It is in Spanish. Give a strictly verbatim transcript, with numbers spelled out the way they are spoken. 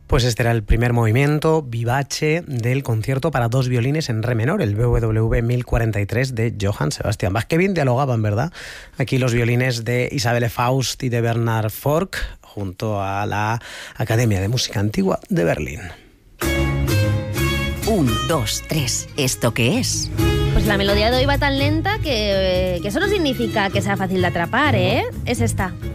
Pues este era el primer movimiento vivace del concierto para dos violines en re menor, el B W V mil cuarenta y tres de Johann Sebastian Bach. Qué bien dialogaban, ¿verdad? Aquí los violines de Isabelle Faust y de Bernard Forck, junto a la Academia de Música Antigua de Berlín. Un, dos, tres. ¿Esto qué es? Pues la melodía de hoy va tan lenta que, que eso no significa que sea fácil de atrapar, ¿eh? Es esta.